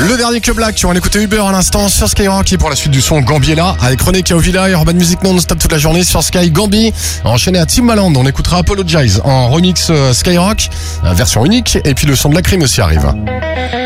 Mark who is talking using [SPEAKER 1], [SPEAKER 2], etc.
[SPEAKER 1] Le dernier Club Black, on va l'écouter Uber à l'instant sur Skyrock. Et pour la suite du son, Gambiella avec René Kaovila et Urban Music non-stop toute la journée sur Sky. Gambi enchaîné à Timbaland. On écoutera Apologize en remix Skyrock, version unique. Et puis le son de la crime aussi arrive.